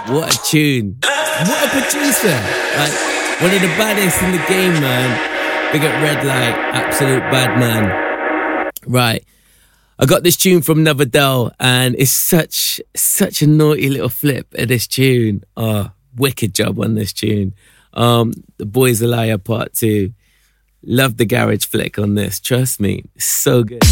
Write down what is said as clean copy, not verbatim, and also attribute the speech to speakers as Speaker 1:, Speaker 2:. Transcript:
Speaker 1: What a tune. What a producer. Like, one of the baddest in the game, man. Big up Red Light, absolute bad man. Right. I got this tune from Novadell, and it's such a naughty little flip at this tune. Oh, wicked job on this tune. The Boys a Liar Part 2. Love the garage flick on this. Trust me, it's so good.